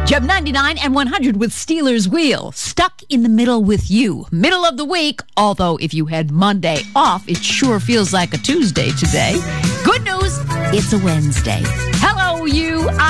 Gem 99 and 100 with Steelers Wheel. Stuck in the middle with you. Middle of the week, although if you had Monday off, it sure feels like a Tuesday today. Good news, it's a Wednesday. Hello, you.